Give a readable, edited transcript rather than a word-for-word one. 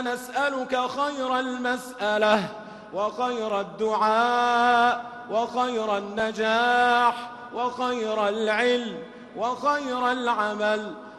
نسألك خير المسألة وخير الدعاء وخير النجاح وخير العلم وخير العمل